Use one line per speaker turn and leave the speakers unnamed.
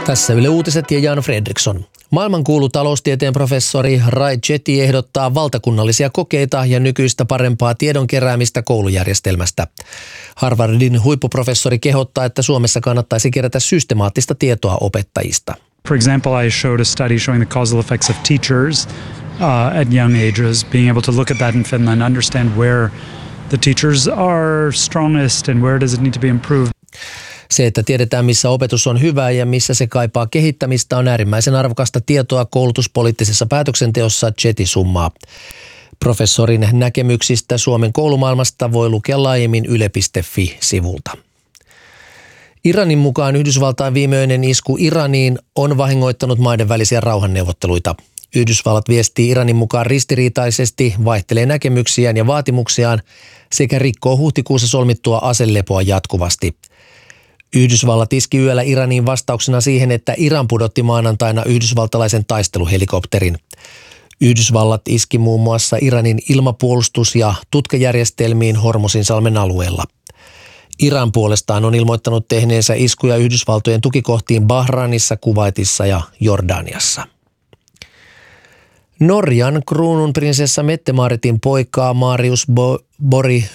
Tässä Yle Uutiset ja Jan Fredriksson. Maailmankuulu taloustieteen professori Ray Chetty ehdottaa valtakunnallisia kokeita ja nykyistä parempaa tiedon keräämistä koulujärjestelmästä. Harvardin huippuprofessori kehottaa, että Suomessa kannattaisi kerätä systemaattista tietoa opettajista.
For example, I showed a study showing the causal effects of teachers at young ages, being able to look at that in Finland, understand where the teachers are strongest and where does it need to be improved.
Se, että tiedetään missä opetus on hyvää ja missä se kaipaa kehittämistä, on äärimmäisen arvokasta tietoa koulutuspoliittisessa päätöksenteossa, Chetty summaa. Professorin näkemyksistä Suomen koulumaailmasta voi lukea laajemmin yle.fi-sivulta. Iranin mukaan Yhdysvaltain viimeinen isku Iraniin on vahingoittanut maiden välisiä rauhanneuvotteluita. Yhdysvallat viestii Iranin mukaan ristiriitaisesti, vaihtelee näkemyksiään ja vaatimuksiaan sekä rikkoo huhtikuussa solmittua aselepoa jatkuvasti. Yhdysvallat iski yöllä Iraniin vastauksena siihen, että Iran pudotti maanantaina yhdysvaltalaisen taisteluhelikopterin. Yhdysvallat iski muun muassa Iranin ilmapuolustus- ja tutkajärjestelmiin Hormuzinsalmen alueella. Iran puolestaan on ilmoittanut tehneensä iskuja Yhdysvaltojen tukikohtiin Bahrainissa, Kuwaitissa ja Jordaniassa. Norjan kruununprinsessa Mette-Maaritin poikaa Marius Bori